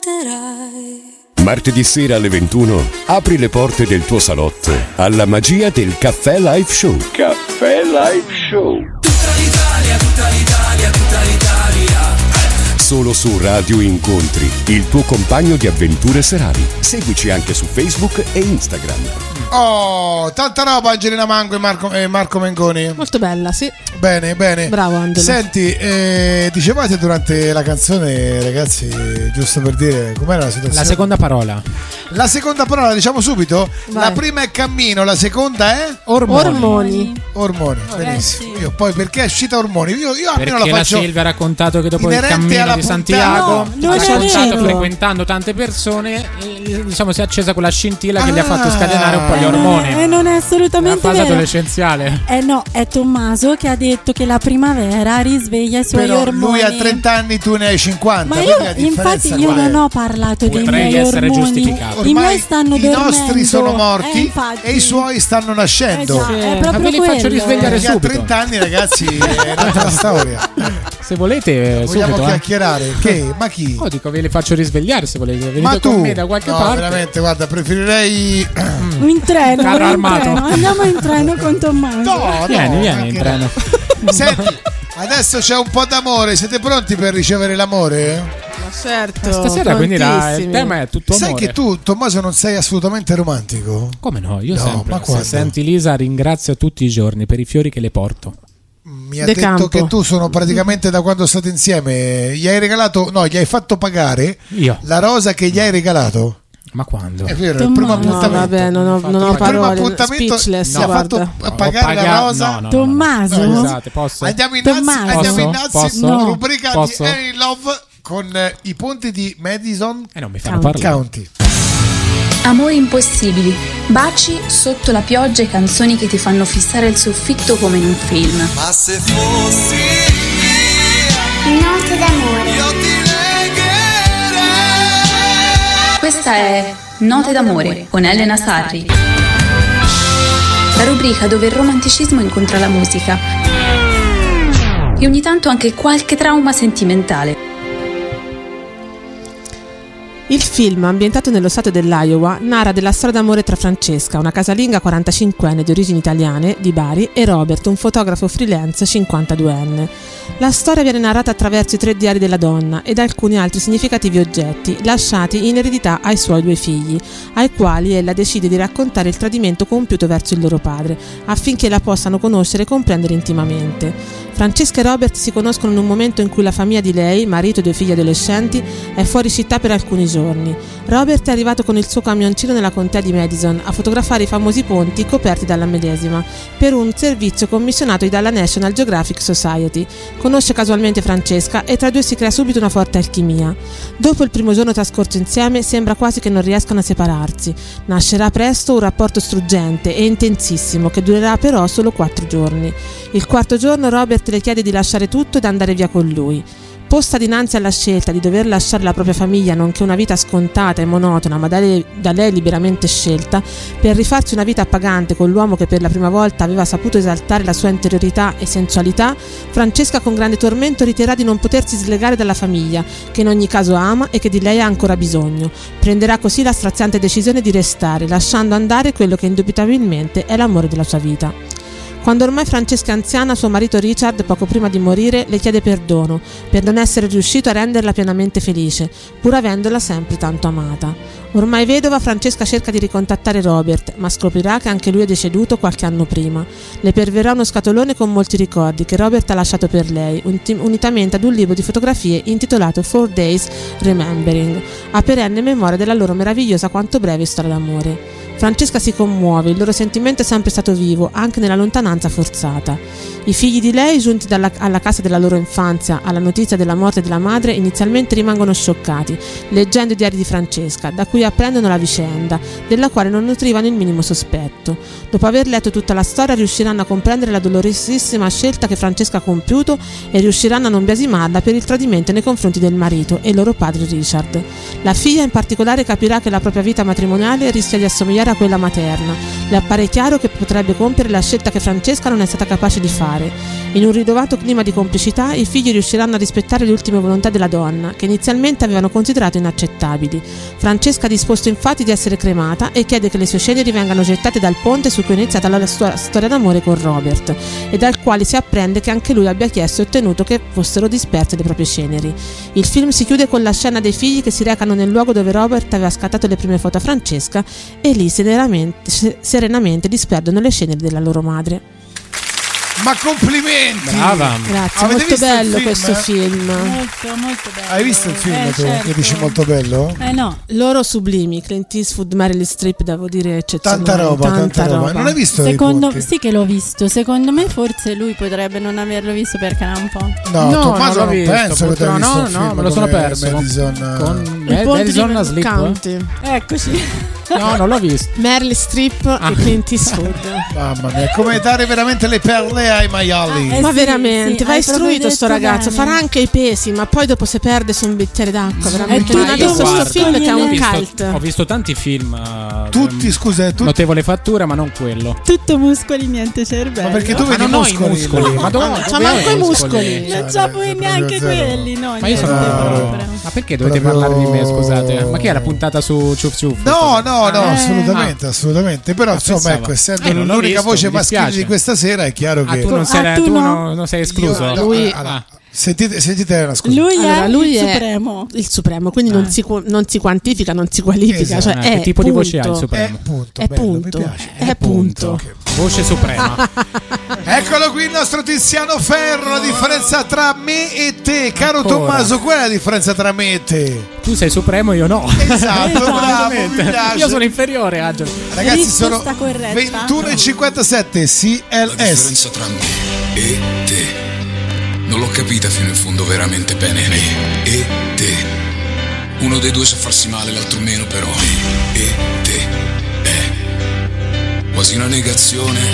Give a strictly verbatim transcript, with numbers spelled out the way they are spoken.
passerai. Martedì sera alle ventuno apri le porte del tuo salotto alla magia del Caffè Live Show. Caffè Live Show. Tutta l'Italia, tutta l'Italia, tutta l'Italia. Solo su Radio Incontri, il tuo compagno di avventure serali. Seguici anche su Facebook e Instagram. Oh, tanta roba Angelina Mango e Marco, e Marco Mengoni. Molto bella, sì. Bene, bene. Bravo Angelo. Senti, eh, dicevate durante la canzone, ragazzi, giusto per dire com'era la situazione? La seconda parola. La seconda parola, diciamo subito. Vai. La prima è cammino, la seconda è Ormoni. Ormoni. Ormoni, benissimo. Io poi perché è uscita Ormoni? Io, io almeno Perché la la faccio. Silvia ha raccontato che dopo il inerente cammino alla di puntata. Santiago No, non ha è ascoltato vero. frequentando tante persone e, diciamo, si è accesa quella scintilla che Ah. gli ha fatto scatenare un po' gli Eh, ormoni. E non è Nella assolutamente fase vero. adolescenziale. Eh no, è Tommaso che ha detto che la primavera risveglia i suoi Però ormoni. lui ha trenta anni, tu ne hai cinquanta. Ma vedi la io, infatti, differenza io qual è? non ho parlato dei Potrei miei essere ormoni. giustificato. I Ormai miei stanno i dormendo. nostri sono morti Eh, infatti. e i suoi stanno nascendo. Eh già, è Ma proprio ve li faccio quello. risvegliare Perché a subito. trenta anni, ragazzi, è un'altra storia. Se volete, Vogliamo subito. eh. chiacchierare? Che? Ma chi? Oh, dico, ve li faccio risvegliare se volete. Venite Ma tu? con me da qualche No, parte. veramente, guarda, preferirei. In treno, Carro in armato. treno. Andiamo in treno con Tommaso. No, Vieni, no, vieni anche in no. treno. Senti, adesso c'è un po' d'amore. Siete pronti per ricevere l'amore? Ma certo. Stasera quindi la- il prontissimi. tema è tutto Sai amore. che tu, Tommaso, non sei assolutamente romantico? Come no? Io No, sempre. ma Se quando? senti Lisa, ringrazio tutti i giorni per i fiori che le porto. Mi ha De detto Campo. che tu sono praticamente da quando state insieme. Gli hai regalato, no, gli hai fatto pagare Io? la rosa che gli hai regalato. Ma quando? È vero, il primo Tommaso. No, appuntamento. vabbè, non ho, non ho il primo parole. appuntamento Speechless, si è fatto guarda. a pagare Ho la pagato- rosa. no, no, no, no. Tommaso? No, scusate, posso? Andiamo innanzi, Tommaso. andiamo Posso? innanzi Posso? in No. rubrica Posso? di Any Love con eh, i ponti di Madison E non mi fanno County. parlare. County. Amori impossibili, baci sotto la pioggia e canzoni che ti fanno fissare il soffitto come in un film. Ma se fossi Note d'amore. io ti legherei. Questa è Note d'amore con Elena Sarri, la rubrica dove il romanticismo incontra la musica e ogni tanto anche qualche trauma sentimentale. Il film, ambientato nello stato dell'Iowa, narra della storia d'amore tra Francesca, una casalinga quarantacinquenne di origini italiane, di Bari, e Robert, un fotografo freelance cinquantaduenne. La storia viene narrata attraverso i tre diari della donna ed alcuni altri significativi oggetti lasciati in eredità ai suoi due figli, ai quali ella decide di raccontare il tradimento compiuto verso il loro padre, affinché la possano conoscere e comprendere intimamente. Francesca e Robert si conoscono in un momento in cui la famiglia di lei, marito e due figli adolescenti, è fuori città per alcuni giorni. Robert è arrivato con il suo camioncino nella contea di Madison a fotografare i famosi ponti coperti dalla medesima per un servizio commissionato dalla National Geographic Society. Conosce casualmente Francesca e tra i due si crea subito una forte alchimia. Dopo il primo giorno trascorso insieme sembra quasi che non riescano a separarsi. Nascerà presto un rapporto struggente e intensissimo che durerà però solo quattro giorni. Il quarto giorno Robert le chiede di lasciare tutto ed andare via con lui. Posta dinanzi alla scelta di dover lasciare la propria famiglia, nonché una vita scontata e monotona, ma da lei, da lei liberamente scelta, per rifarsi una vita appagante con l'uomo che per la prima volta aveva saputo esaltare la sua interiorità e sensualità, Francesca con grande tormento riterrà di non potersi slegare dalla famiglia, che in ogni caso ama e che di lei ha ancora bisogno. Prenderà così la straziante decisione di restare, lasciando andare quello che indubitabilmente è l'amore della sua vita. Quando ormai Francesca è anziana, suo marito Richard, poco prima di morire, le chiede perdono per non essere riuscito a renderla pienamente felice, pur avendola sempre tanto amata. Ormai vedova, Francesca cerca di ricontattare Robert, ma scoprirà che anche lui è deceduto qualche anno prima. Le perverrà uno scatolone con molti ricordi che Robert ha lasciato per lei, unitamente ad un libro di fotografie intitolato Four Days Remembering, a perenne memoria della loro meravigliosa quanto breve storia d'amore. Francesca si commuove, il loro sentimento è sempre stato vivo, anche nella lontananza forzata. I figli di lei, giunti dalla, alla casa della loro infanzia alla notizia della morte della madre, inizialmente rimangono scioccati, leggendo i diari di Francesca, da cui apprendono la vicenda, della quale non nutrivano il minimo sospetto. Dopo aver letto tutta la storia, riusciranno a comprendere la dolorosissima scelta che Francesca ha compiuto e riusciranno a non biasimarla per il tradimento nei confronti del marito e loro padre Richard. La figlia in particolare capirà che la propria vita matrimoniale rischia di assomigliare era quella materna. Le appare chiaro che potrebbe compiere la scelta che Francesca non è stata capace di fare. In un rinnovato clima di complicità, i figli riusciranno a rispettare le ultime volontà della donna, che inizialmente avevano considerato inaccettabili. Francesca ha disposto infatti di essere cremata e chiede che le sue ceneri vengano gettate dal ponte su cui è iniziata la sua storia d'amore con Robert, e dal quale si apprende che anche lui abbia chiesto e ottenuto che fossero disperse le proprie ceneri. Il film si chiude con la scena dei figli che si recano nel luogo dove Robert aveva scattato le prime foto a Francesca e lì serenamente, serenamente disperdono le ceneri della loro madre. Ma complimenti! Brava! Grazie, Avete molto visto il bello film? questo film. Molto, molto bello. Hai visto il film Eh, tu? certo. Che dici molto bello? Eh no. Loro sublimi, Clint Eastwood, Meryl Streep, devo dire eccezionali. Tanta roba, tanta, roba. Non hai visto Secondo i conti? sì che l'ho visto. Secondo me forse lui potrebbe non averlo visto perché era un po'. No, No, Tommaso non non l'ho visto, penso che tu abbia purtroppo. visto No, un no, film me lo sono come perso. Madison, Con Il ponte di Madison Sleep? County. Eccoci. No, non l'ho visto. Meryl Streep Ah. e Clint Eastwood. Mamma mia, come dare veramente le perle ai maiali. Eh, Ma sì, veramente, sì, va hai proprio istruito sto detto ragazzo, bene. farà anche i pesi, ma poi dopo se perde su un bicchiere d'acqua, veramente tu non ha io visto sto guardo. film che è Ho un visto, cult. ho visto tanti film. eh, Tutti, scusa, tutti. Notevole fattura, ma non quello. Tutto muscoli, niente cervello. Ma perché tu Ma vedi non ho i muscoli? muscoli, ma dove- C'ha dove manco ho i muscoli? muscoli. non c'ha poi Proprio neanche zero. quelli, no? Ma io sono niente No. proprio. Ma perché dovete Proprio- parlare di me, scusate? Ma che è la puntata su Ciuf Ciuf? No, no, no, Ah, assolutamente, assolutamente. Però Ah, insomma, pensavo. ecco, essendo Eh, non l'ho l'unica visto, voce mi maschile dispiace. di questa sera, è chiaro Ah, che tu non sei, Ah, tu tu no? non, non sei escluso? Io- no, Lui- allora, sentite, sentite una scusa. Lui Allora, è lui il è supremo. il supremo, quindi non, si, qu- non si quantifica, non si qualifica. Esatto. Cioè Eh, è che tipo di voce ha il punto. supremo? È punto, È bello, punto. mi piace. È punto. Voce suprema. Eccolo qui il nostro Tiziano Ferro. La differenza tra me e te, caro Ancora. Tommaso, qual è la differenza tra me e te? Tu sei supremo, io no. Esatto, bravo, mi piace. Io sono inferiore, Angelo. Ragazzi, sono Risposta corretta. ventuno e cinquantasette C La L S. differenza tra me e te non l'ho capita fino in fondo veramente bene. Me e te. Uno dei due sa farsi male, l'altro meno, però me e te è quasi una negazione